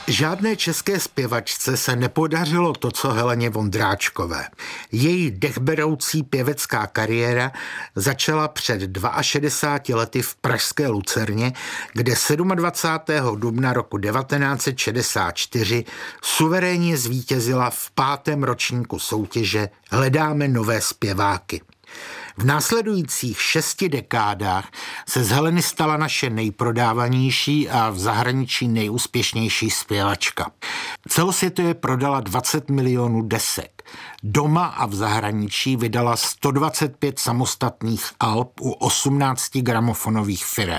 Žádné české zpěvačce se nepodařilo to, co Heleně Vondráčkové. Její dechberoucí pěvecká kariéra začala před 62 lety v pražské Lucerně, kde 27. dubna roku 1964 suverénně zvítězila v 5. ročníku soutěže Hledáme nové zpěváky. V následujících 6 dekádách se z Heleny stala naše nejprodávanější a v zahraničí nejúspěšnější zpěvačka. Celosvětově prodala 20 milionů desek. Doma a v zahraničí vydala 125 samostatných alb u 18 gramofonových firem.